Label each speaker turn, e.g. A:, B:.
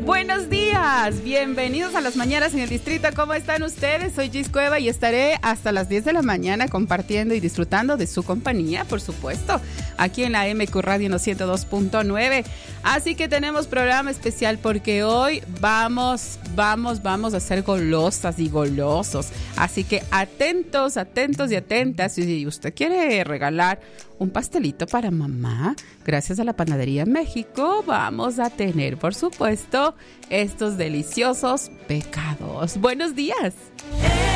A: Buenos días, bienvenidos a las mañanas en el distrito. ¿Cómo están ustedes? Soy Gis Cueva y estaré hasta las 10 de la mañana compartiendo y disfrutando de su compañía, por supuesto, aquí en la MQ Radio 102.9. Así que tenemos programa especial porque hoy vamos a ser golosas y golosos. Así que atentos y atentas. Si usted quiere regalar un pastelito para mamá, gracias a la Panadería México, vamos a tener, por supuesto, estos deliciosos pecados. Buenos días.